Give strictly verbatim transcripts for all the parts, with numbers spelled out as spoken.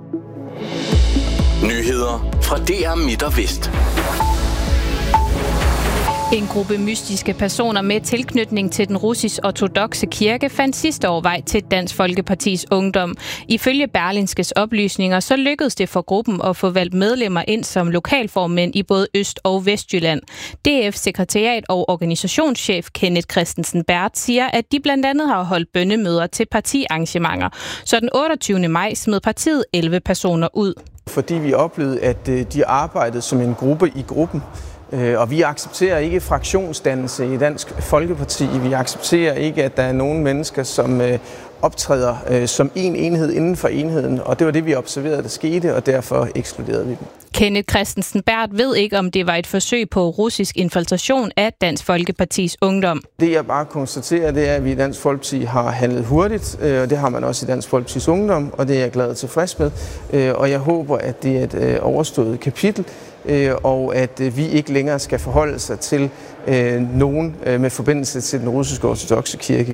Nyheder fra D R Midt og Vest. En gruppe mystiske personer med tilknytning til den russisk-ortodokse kirke fandt sidste år vej til Dansk Folkepartis Ungdom. Ifølge Berlingskes oplysninger, så lykkedes det for gruppen at få valgt medlemmer ind som lokalformænd i både Øst- og Vestjylland. D F's sekretariat og organisationschef Kenneth Christensen Berth siger, at de blandt andet har holdt bønnemøder til partiarrangementer. Så den otteogtyvende maj smed partiet elleve personer ud. Fordi vi oplevede, at de arbejdede som en gruppe i gruppen. Og vi accepterer ikke fraktionsdannelse i Dansk Folkeparti. Vi accepterer ikke, at der er nogen mennesker, som optræder som en enhed inden for enheden. Og det var det, vi observerede, der skete, og derfor ekskluderede vi dem. Kenneth Christensen Berth ved ikke, om det var et forsøg på russisk infiltration af Dansk Folkepartis Ungdom. Det jeg bare konstaterer, det er, at vi i Dansk Folkeparti har handlet hurtigt, og det har man også i Dansk Folkepartis Ungdom, og det er jeg glad og tilfreds med. Og jeg håber, at det er et overstået kapitel, og at vi ikke længere skal forholde sig til nogen med forbindelse til den russiske ortodokse kirke.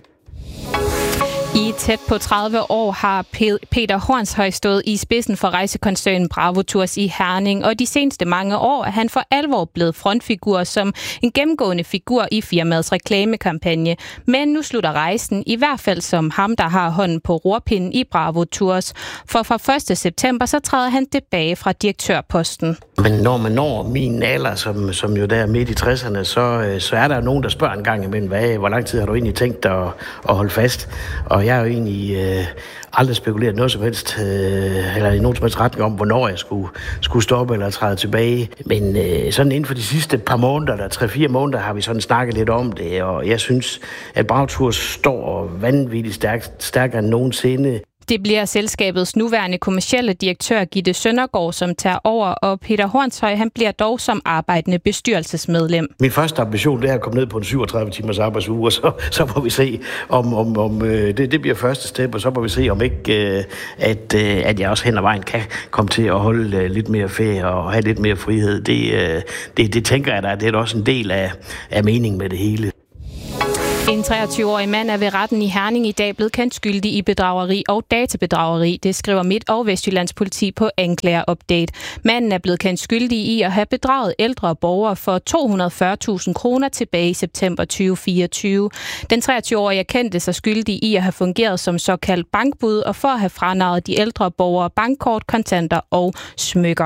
I tæt på tredive år har Peter Hornshøj stået i spidsen for rejsekoncernen Bravo Tours i Herning, og de seneste mange år er han for alvor blevet frontfigur som en gennemgående figur i firmaets reklamekampagne. Men nu slutter rejsen, i hvert fald som ham, der har hånden på rorpinden i Bravo Tours. For fra første september så træder han tilbage fra direktørposten. Men når man når min alder, som, som jo der er midt i tresserne, så, så er der nogen, der spørger en gang imellem, hvad, hvor lang tid har du egentlig tænkt dig at, at holde fast? Og jeg har jo egentlig øh, aldrig spekuleret noget som helst, øh, eller i nogen som helst retning om, hvornår jeg skulle, skulle stoppe eller træde tilbage. Men øh, sådan inden for de sidste par måneder, der tre-fire måneder, har vi sådan snakket lidt om det, og jeg synes, at Bravo Tours står vanvittigt stærk, stærkere end nogensinde. Det bliver selskabets nuværende kommercielle direktør Gitte Søndergaard, som tager over, og Peter Hornshøj, han bliver dog som arbejdende bestyrelsesmedlem. Min første ambition, det er at komme ned på en syvogtredive timers arbejdsuge, og så, så må vi se, om, om, om øh, det, det bliver første step, og så må vi se, om ikke, øh, at, øh, at jeg også hen ad vejen kan komme til at holde øh, lidt mere ferie og have lidt mere frihed. Det, øh, det, det tænker jeg da, det er også en del af, af meningen med det hele. En treogtyve-årig mand er ved retten i Herning i dag blevet kendt skyldig i bedrageri og databedrageri. Det skriver Midt- og Vestjyllands politi på Anklager Update. Manden er blevet kendt skyldig i at have bedraget ældre borgere for to hundrede og fyrre tusind kroner tilbage i september tyve fireogtyve. Den treogtyve-årige er kendt sig skyldig i at have fungeret som såkaldt bankbud og for at have franarret de ældre borgere bankkort, kontanter og smykker.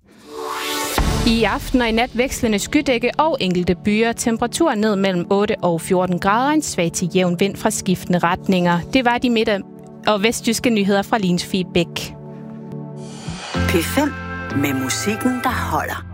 I aften og i nat vekslende skydække og enkelte byer. Temperaturen ned mellem otte og fjorten grader. En svag til jævn vind fra skiftende retninger. Det var de midt- og vestjyske nyheder fra Lins Fie Bæk. P fem med musikken, der holder.